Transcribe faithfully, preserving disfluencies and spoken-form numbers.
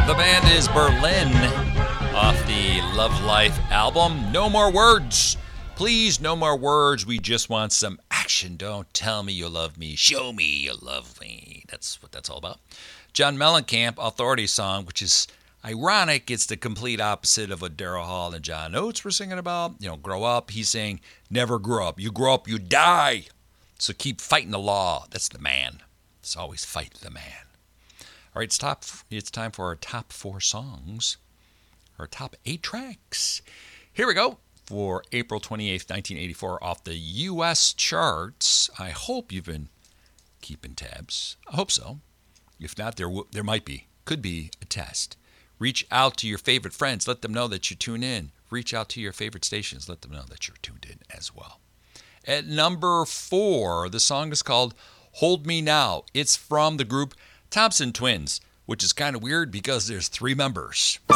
The band is Berlin off the Love Life album. No more words. Please, no more words. We just want some action. Don't tell me you love me. Show me you love me. That's what that's all about. John Mellencamp, Authority song, which is ironic. It's the complete opposite of what Daryl Hall and John Oates were singing about. You know, grow up. He's saying, never grow up. You grow up, you die. So keep fighting the law. That's the man. It's always fight the man. All right, it's, top, it's time for our top four songs, our top eight tracks. Here we go for April twenty-eighth, nineteen eighty-four, off the U S charts. I hope you've been keeping tabs. I hope so. If not, there there might be, could be a test. Reach out to your favorite friends. Let them know that you tune in. Reach out to your favorite stations. Let them know that you're tuned in as well. At number four, the song is called Hold Me Now. It's from the group Thompson Twins, which is kind of weird because there's three members.